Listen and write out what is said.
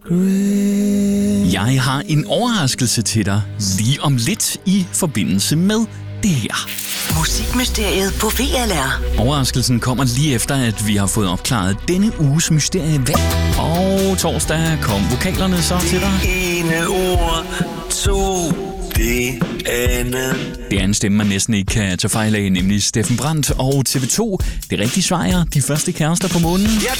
Jeg har en overraskelse til dig lige om lidt i forbindelse med det her. Musikmysteriet på VLR. Overraskelsen kommer lige efter, at vi har fået opklaret denne uges mysterie. Og torsdag kom vokalerne så til dig. Ene ord, to det andet. Det er en stemme, man næsten ikke kan tage fejl af, nemlig Steffen Brandt og TV2. Det rigtige svar er De Første Kærester på Månen. Jeg